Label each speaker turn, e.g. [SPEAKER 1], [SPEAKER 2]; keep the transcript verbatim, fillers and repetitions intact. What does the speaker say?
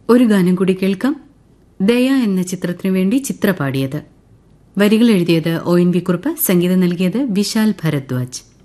[SPEAKER 1] ഒരു ഗാനം കൂടി കേൾക്കാം. ദയ എന്ന ചിത്രത്തിനു വേണ്ടി ചിത്ര പാടിയത്. വരികൾ എഴുതിയത് ഒ എൻ വി കുറുപ്പ്, സംഗീതം നൽകിയത് വിശാൽ ഭരദ്വാജ്.